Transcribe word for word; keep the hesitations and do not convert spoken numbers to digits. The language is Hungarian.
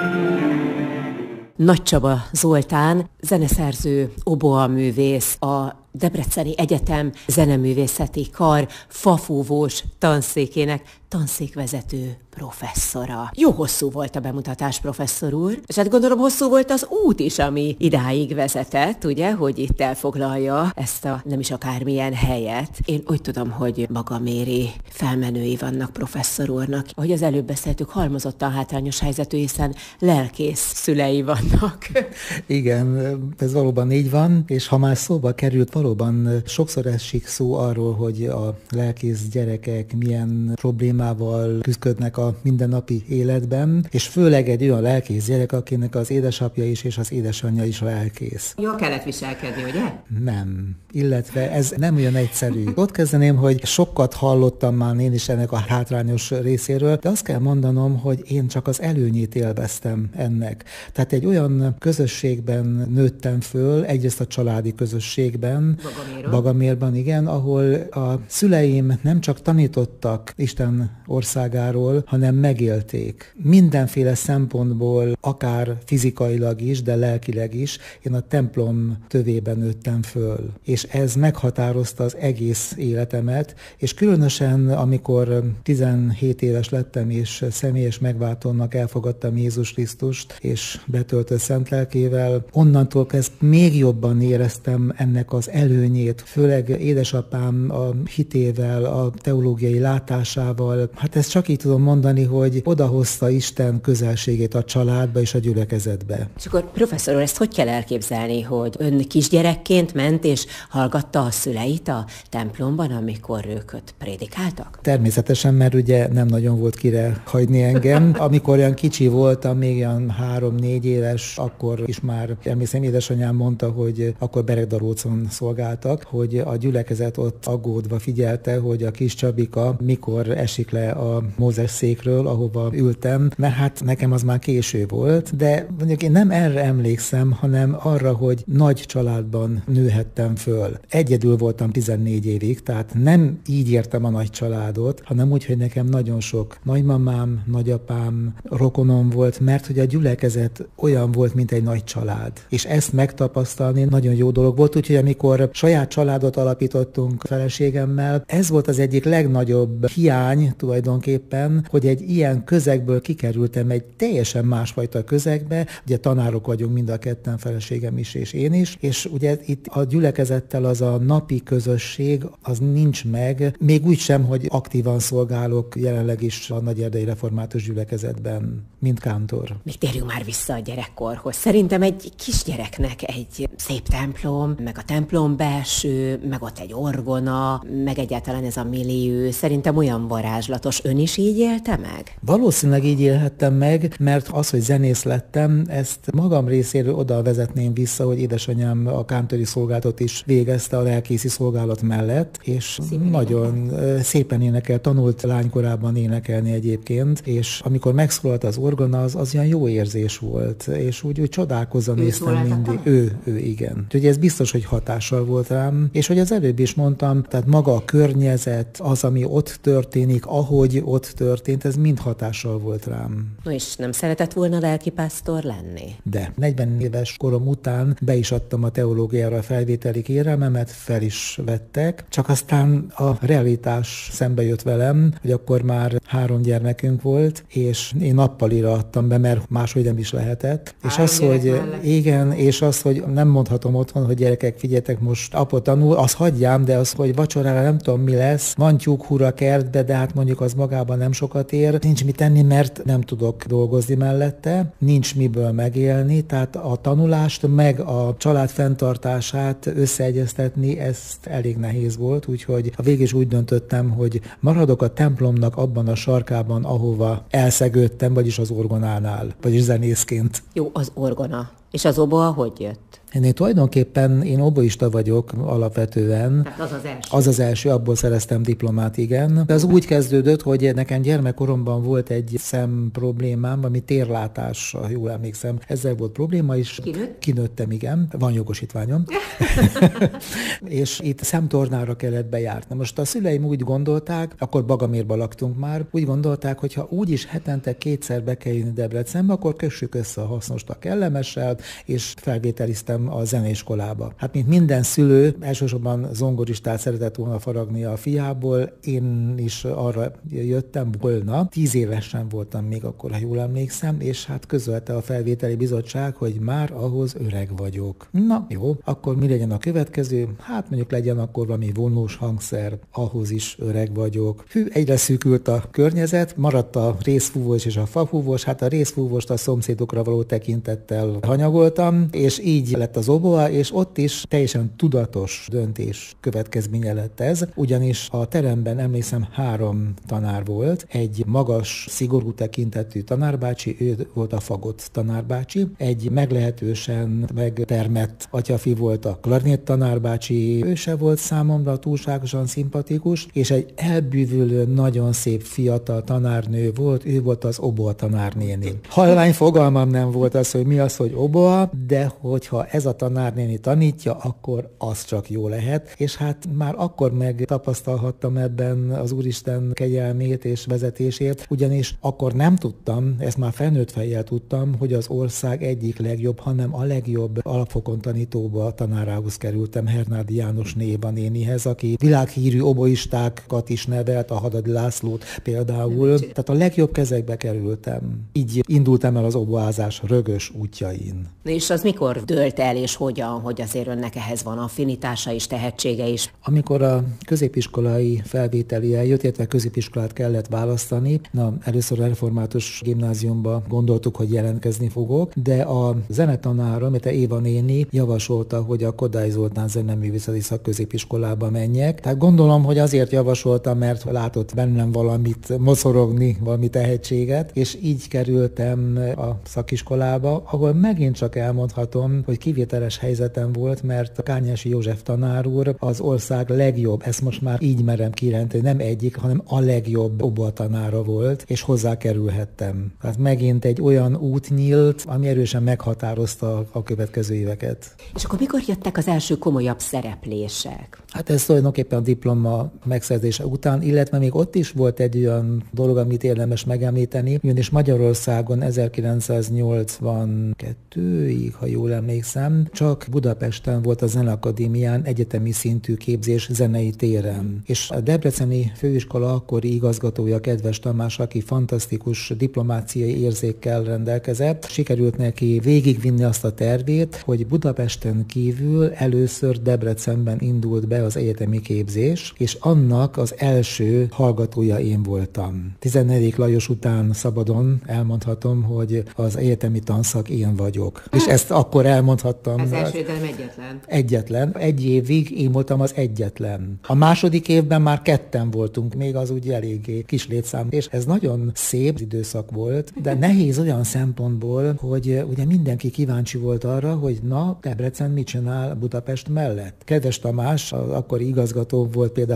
Nagy Csaba Zoltán, zeneszerző, oboaművész, a Debreceni Egyetem zeneművészeti kar fafúvós tanszékének tanszékvezető professzora. Jó hosszú volt a bemutatás, professzor úr, és hát gondolom hosszú volt az út is, ami idáig vezetett, ugye, hogy itt elfoglalja ezt a nem is akármilyen helyet. Én úgy tudom, hogy magaméri felmenői vannak professzor úrnak. Ahogy az előbb beszéltük, halmozottan hátrányos helyzetű, hiszen lelkész szülei vannak. Igen, ez valóban így van, és ha már szóba került, valóban sokszor esik szó arról, hogy a lelkész gyerekek milyen problémával küzdködnek a mindennapi életben, és főleg egy olyan lelkész gyerek, akinek az édesapja is és az édesanyja is lelkész. Jól kellett viselkedni, ugye? Nem. Illetve ez nem olyan egyszerű. Ott kezdeném, hogy sokat hallottam már én is ennek a hátrányos részéről, de azt kell mondanom, hogy én csak az előnyét élveztem ennek. Tehát egy olyan közösségben nőttem föl, egyrészt a családi közösségben, Bagaméron. Bagamérban, igen, ahol a szüleim nem csak tanítottak Isten országáról, hanem megélték. Mindenféle szempontból, akár fizikailag is, de lelkileg is, én a templom tövében nőttem föl. És ez meghatározta az egész életemet, és különösen, amikor tizenhét éves lettem, és személyes megváltónak elfogadtam Jézus Krisztust, és betöltött szent lelkével, onnantól kezdve még jobban éreztem ennek az előnyét, főleg édesapám a hitével, a teológiai látásával. Hát ezt csak így tudom mondani, hogy odahozta Isten közelségét a családba és a gyülekezetbe. És akkor professzor úr, ezt hogy kell elképzelni, hogy ön kisgyerekként ment és hallgatta a szüleit a templomban, amikor ők ott prédikáltak? Természetesen, mert ugye nem nagyon volt kire hagyni engem. Amikor olyan kicsi voltam, még olyan három-négy éves, akkor is már emlékszem, édesanyám mondta, hogy akkor Beregdarócon szolgáltak, hogy a gyülekezet ott aggódva figyelte, hogy a kis Csabika mikor esik le a Mózes székről, ahova ültem, mert hát nekem az már késő volt, de mondjuk én nem erre emlékszem, hanem arra, hogy nagy családban nőhettem föl. Egyedül voltam tizennégy évig, tehát nem így értem a nagy családot, hanem úgy, hogy nekem nagyon sok nagymamám, nagyapám, rokonom volt, mert hogy a gyülekezet olyan volt, mint egy nagy család. És ezt megtapasztalni nagyon jó dolog volt, úgyhogy amikor saját családot alapítottunk feleségemmel, ez volt az egyik legnagyobb hiány tulajdonképpen, hogy egy ilyen közegből kikerültem egy teljesen másfajta közegbe, ugye tanárok vagyunk mind a ketten, feleségem is és én is, és ugye itt a gyülekezettel az a napi közösség, az nincs meg, még úgy sem, hogy aktívan szolgálok jelenleg is a Nagyerdei Református Gyülekezetben, mint kántor. Még térjünk már vissza a gyerekkorhoz. Szerintem egy kisgyereknek egy szép templom, meg a templom belső, meg ott egy orgona, meg egyáltalán ez a millió, szerintem olyan varázslatos. Ön is így élte meg? Valószínűleg így élhettem meg, mert az, hogy zenész lettem, ezt magam részéről oda vezetném vissza, hogy édesanyám a kántori szolgálatot is végezte a lelkészi szolgálat mellett, és szépen nagyon énekel. szépen énekel, tanult lánykorában énekelni egyébként, és amikor megszólalt az orgona, az, az olyan jó érzés volt, és úgy, úgy csodálkozva néztem mindig. Ő, ő, igen. Úgyhogy ez biztos, hogy hatással volt rám, és hogy az előbb is mondtam, tehát maga a környezet, az, ami ott történik, ahogy ott történt, ez mind hatással volt rám. No, és nem szeretett volna lelkipásztor lenni? De negyven éves korom után be is adtam a teológiára a felvételi kérelmemet, fel is vettek, csak aztán a realitás szembe jött velem, hogy akkor már három gyermekünk volt, és én nappalira adtam be, mert máshogy nem is lehetett. Három és az, hogy mellett. Igen, és az, hogy nem mondhatom otthon, hogy gyerekek, figyeljetek, most apa tanul, az hagyjám, de az, hogy vacsorára nem tudom mi lesz, van tyúkhúr a kertbe, de hát mondjuk az magában nem sokat ér, nincs mit tenni, mert nem tudok dolgozni mellette, nincs miből megélni, tehát a tanulást meg a család fenntartását összeegyeztetni, ezt elég nehéz volt, úgyhogy a végig is úgy döntöttem, hogy maradok a templomnak abban a sarkában, ahova elszegődtem, vagyis az orgonánál, vagyis zenészként. Jó, az orgona. És az oboa hogy jött? Én tulajdonképpen én oboista vagyok alapvetően. Tehát az az első. Az az első, abból szereztem diplomát, igen. De az úgy kezdődött, hogy nekem gyermekkoromban volt egy szem problémám, ami térlátás, ha jól emlékszem. Ezzel volt probléma is. Kinőtt? Kinőttem, igen. Van jogosítványom. És itt szemtornára kellett bejárni. Most a szüleim úgy gondolták, akkor Bagamérban laktunk már, úgy gondolták, hogy ha úgyis hetente kétszer be kell jönni Debrecenbe, akkor kössük össze a hasznost a kellemessel, és felvételiztem a zeneiskolába. Hát mint minden szülő, elsősorban zongoristát szeretett volna faragni a fiából, én is arra jöttem volna. Tíz évesen voltam még akkor, ha jól emlékszem, és hát közölte a felvételi bizottság, hogy már ahhoz öreg vagyok. Na jó, akkor mi legyen a következő? Hát mondjuk legyen akkor valami vonós hangszer, ahhoz is öreg vagyok. Hű, egyre szűkült a környezet, maradt a részfúvós és a fafúvós, hát a részfúvóst a szomszédokra való tekintettel hanyagoltam, és így lett az oboa, és ott is teljesen tudatos döntés következménye lett ez, ugyanis a teremben emlékszem három tanár volt, egy magas, szigorú tekintetű tanárbácsi, ő volt a fagott tanárbácsi, egy meglehetősen megtermett atyafi volt a klarnét tanárbácsi, ő se volt számomra túlságosan szimpatikus, és egy elbűvülő, nagyon szép fiatal tanárnő volt, ő volt az oboa tanárnéni. Halvány fogalmam nem volt az, hogy mi az, hogy oboa, de hogyha ez a tanárnéni tanítja, akkor az csak jó lehet, és hát már akkor megtapasztalhattam ebben az Úristen kegyelmét és vezetését, ugyanis akkor nem tudtam, ezt már felnőtt fejjel tudtam, hogy az ország egyik legjobb, hanem a legjobb alapfokon tanítóba tanárához kerültem, Hernádi János Néva nénihez, aki világhírű oboistákat is nevelt, a Hadadi Lászlót például, tehát a legjobb kezekbe kerültem. Így indultam el az oboázás rögös útjain. És az mikor dőlt el, és hogyan, hogy azért önnek ehhez van affinitása és tehetsége is? Amikor a középiskolai felvételi eljött, illetve középiskolát kellett választani, na, először a református gimnáziumba gondoltuk, hogy jelentkezni fogok, de a zenetanára, mert Éva néni javasolta, hogy a Kodály Zoltán Zeneművészeti Szakközépiskolába menjek. Tehát gondolom, hogy azért javasolta, mert látott bennem valamit mocorogni, valami tehetséget, és így kerültem a szakiskolába, ahol megint csak elmondhatom, hogy kivételes helyzetem volt, mert a Kányási József tanár úr az ország legjobb, ezt most már így merem kijelenteni, nem egyik, hanem a legjobb oboa tanára volt, és hozzá kerülhettem. Tehát megint egy olyan út nyílt, ami erősen meghatározta a következő éveket. És akkor mikor jöttek az első komolyabb szereplések? Hát ez tulajdonképpen a diploma megszerzése után, illetve még ott is volt egy olyan dolog, amit érdemes megemlíteni, ugyanis Magyarországon ezerkilencszáznyolcvankettőig, ha jól emlékszem, csak Budapesten volt a Zeneakadémián egyetemi szintű képzés zenei téren. És a debreceni főiskola akkori igazgatója, Kedves Tamás, aki fantasztikus diplomáciai érzékkel rendelkezett, sikerült neki végigvinni azt a tervét, hogy Budapesten kívül először Debrecenben indult be az egyetemi képzés, és annak az első hallgatója én voltam. tizennegyedik Lajos után szabadon elmondhatom, hogy az egyetemi tanszak én vagyok. És ezt akkor elmondhattam. Az első, de nem egyetlen. Egyetlen. Egy évig én voltam az egyetlen. A második évben már ketten voltunk, még az úgy eléggé kis létszám. És ez nagyon szép időszak volt, de nehéz olyan szempontból, hogy ugye mindenki kíváncsi volt arra, hogy na, Debrecen mit csinál Budapest mellett. Kedves Tamás, az akkori igazgató volt például